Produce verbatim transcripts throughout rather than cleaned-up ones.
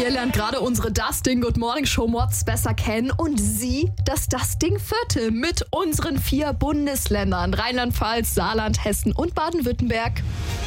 Ihr lernt gerade unsere Das Ding Good Morning Show Mods besser kennen und sie das Das Ding Viertel mit unseren vier Bundesländern Rheinland-Pfalz, Saarland, Hessen und Baden-Württemberg.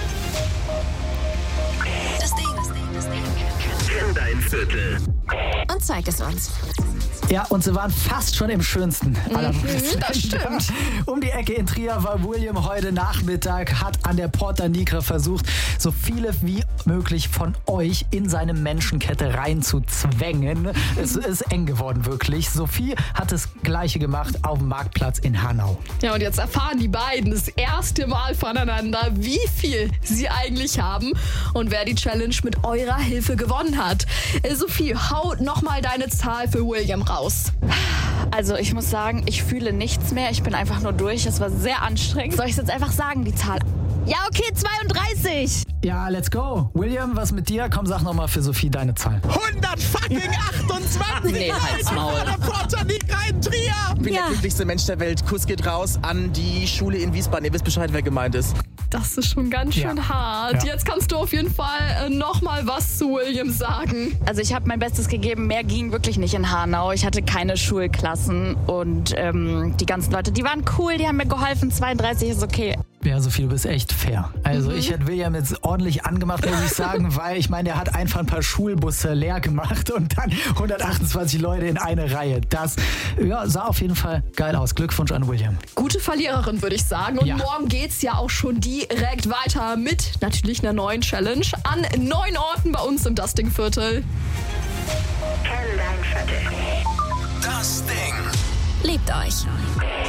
Das Ding, das Ding, das Ding. Kenn dein Viertel. Und zeig es uns. Ja, und sie waren fast schon im schönsten aller Mhm, Bundesländer. das stimmt. Um die Ecke in Trier war William heute Nachmittag, hat an der Porta Nigra versucht, so viele wie möglich von euch in seine Menschenkette reinzuzwängen. Es ist eng geworden, wirklich. Sophie hat das Gleiche gemacht auf dem Marktplatz in Hanau. Ja, und jetzt erfahren die beiden das erste Mal voneinander, wie viel sie eigentlich haben und wer die Challenge mit eurer Hilfe gewonnen hat. Äh, Sophie, hau nochmal deine Zahl für William raus. Also ich muss sagen, ich fühle nichts mehr. Ich bin einfach nur durch. Es war sehr anstrengend. Soll ich es jetzt einfach sagen, die Zahl? Ja, okay, zweiunddreißig. Ja, let's go. William, was mit dir? Komm, sag nochmal für Sophie deine Zahl. hundert fucking achtundzwanzig! Nee, halt's Maul. Der Porta Nigra in Trier! Ich bin Ja. der glücklichste Mensch der Welt. Kuss geht raus an die Schule in Wiesbaden. Ihr wisst Bescheid, wer gemeint ist. Das ist schon ganz schön Ja. hart. Ja. Jetzt kannst du auf jeden Fall äh, nochmal was zu William sagen. Also ich habe mein Bestes gegeben. Mehr ging wirklich nicht in Hanau. Ich hatte keine Schulklassen und ähm, die ganzen Leute, die waren cool, die haben mir geholfen. zweiunddreißig ist okay. Ja, Sophie, du bist echt fair. Also ich hätte William jetzt ordentlich angemacht, muss ich sagen, weil ich meine, der hat einfach ein paar Schulbusse leer gemacht und dann hundertachtundzwanzig Leute in eine Reihe. Das ja, sah auf jeden Fall geil aus. Glückwunsch an William. Gute Verliererin, würde ich sagen. Und Ja. morgen geht's ja auch schon direkt weiter mit natürlich einer neuen Challenge an neun Orten bei uns im Das Ding Viertel. Kenn dein Viertel. Das Ding. Liebt euch.